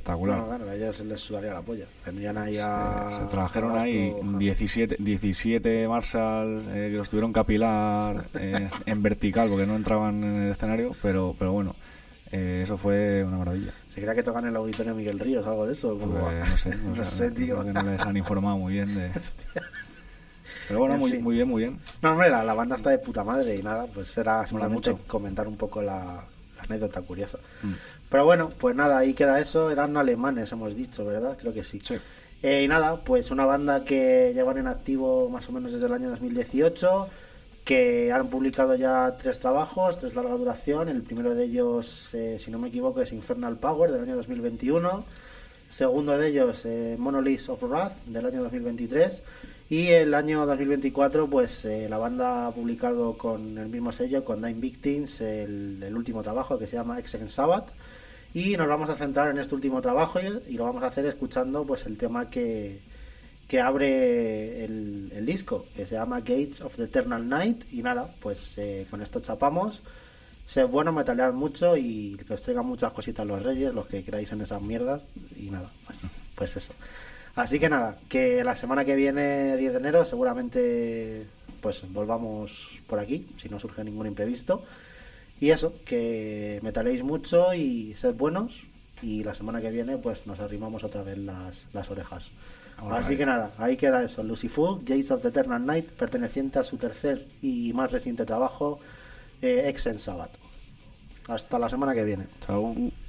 espectacular. No, claro, a ellos les sudaría la polla. Vendrían ahí a... Se trajeron ahí 17 Marshall que los tuvieron que apilar en vertical porque no entraban en el escenario, pero bueno, eso fue una maravilla. ¿Se crea que tocan en el auditorio Miguel Ríos o algo de eso? Pues, no sé, no sé, tío. Creo que no les han informado muy bien de... Pero bueno, muy bien. No, hombre, la banda está de puta madre y nada, pues era simplemente mucho. comentar un poco la anécdota curiosa. Pero bueno, pues nada, ahí queda eso. Eran alemanes, hemos dicho, ¿verdad? Creo que sí. Y nada, pues una banda que llevan en activo más o menos desde el año 2018, que han publicado ya 3 trabajos, 3 larga duración. El primero de ellos, si no me equivoco, es Infernal Power del año 2021. Segundo de ellos, Monoliths of Wrath del año 2023. Y el año 2024, pues la banda ha publicado con el mismo sello, con Dying Victims, el último trabajo que se llama Exen Sabbath. Y nos vamos a centrar en este último trabajo y lo vamos a hacer escuchando pues el tema que abre el disco, que se llama Gates of the Eternal Night. Y nada, pues con esto chapamos. Sed bueno, metalead mucho y que os traigan muchas cositas los reyes, los que queráis en esas mierdas. Y nada, pues eso. Así que nada, que la semana que viene, 10 de enero, seguramente pues volvamos por aquí, si no surge ningún imprevisto. Y eso, que metaléis mucho y sed buenos. Y la semana que viene pues nos arrimamos otra vez las orejas. Así que nada, ahí queda eso, Lucifer, Gates of the Eternal Night, perteneciente a su tercer y más reciente trabajo, Exen Sabbath. Hasta la semana que viene. Chao.